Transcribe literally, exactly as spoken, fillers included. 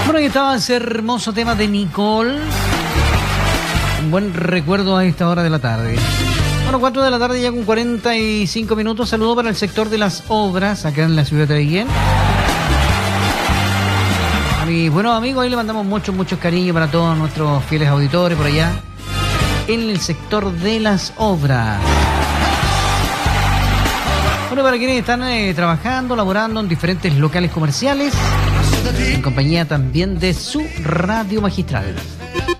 Bueno, ahí estaba ese hermoso tema de Nicole. Un buen recuerdo a esta hora de la tarde. Bueno, cuatro de la tarde ya con cuarenta y cinco minutos. Saludo para el sector de las obras acá en la ciudad de Aiguén. A mis buenos amigos, ahí le mandamos muchos, muchos cariños para todos nuestros fieles auditores por allá en el sector de las obras. Bueno, para quienes están eh, trabajando, laborando en diferentes locales comerciales, en compañía también de su radio magistral.